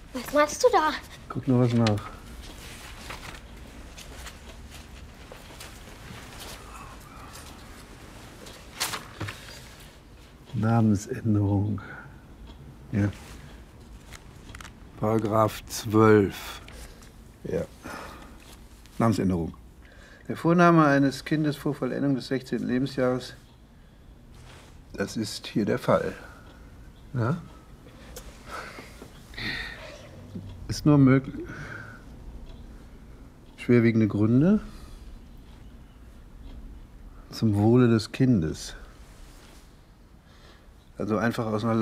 Was machst du da? Guck nur was nach. Namensänderung. Ja. Paragraph 12. Ja. Namensänderung. Der Vorname eines Kindes vor Vollendung des 16. Lebensjahres, das ist hier der Fall. Ja? Ist nur möglich. Schwerwiegende Gründe zum Wohle des Kindes. Also einfach aus einer